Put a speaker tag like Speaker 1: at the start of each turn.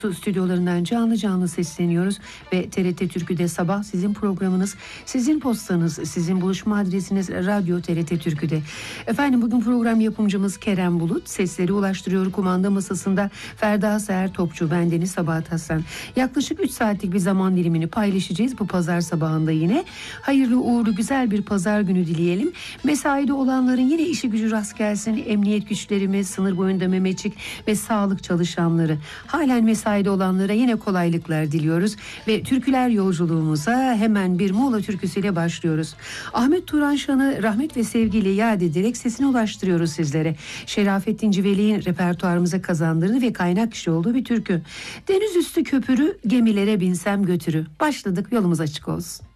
Speaker 1: Stüdyolarından canlı sesleniyoruz ve TRT Türkü'de sabah sizin programınız, sizin postanız, sizin buluşma adresiniz Radyo TRT Türkü'de. Efendim bugün program yapımcımız Kerem Bulut, sesleri ulaştırıyor kumanda masasında Ferda Seher Topçu, bendeniz Sabahat Hasan. Yaklaşık 3 saatlik bir zaman dilimini paylaşacağız bu pazar sabahında yine. Hayırlı uğurlu güzel bir pazar günü dileyelim. Mesaide olanların yine işi gücü rast gelsin. Emniyet güçlerimiz, sınır boyunda Mehmetçik ve sağlık çalışanları, halen mesaide olanlara yine kolaylıklar diliyoruz ve türküler yolculuğumuza hemen bir Muğla türküsüyle başlıyoruz. Ahmet Turan Şan'ı rahmet ve sevgiyle yad ederek sesini ulaştırıyoruz sizlere. Şerafettin Civeli'nin repertuarımıza kazandırdığı ve kaynak kişi olduğu bir türkü. Deniz üstü köpürü, gemilere binsem götürü. Başladık, yolumuz açık olsun.